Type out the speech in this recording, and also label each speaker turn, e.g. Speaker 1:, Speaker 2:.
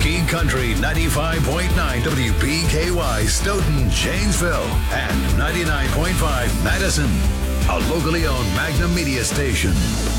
Speaker 1: King Country 95.9 WPKY Stoughton, Janesville, and 99.5 Madison. A locally owned Magnum Media station.